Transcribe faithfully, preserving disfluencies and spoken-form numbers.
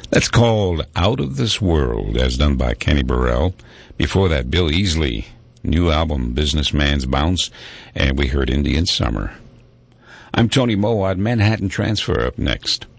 That's called Out of This World, as done by Kenny Burrell. Before that, Bill Easley, new album, Businessman's Bounce, and we heard Indian Summer. I'm Tony Mowat, Manhattan Transfer up next.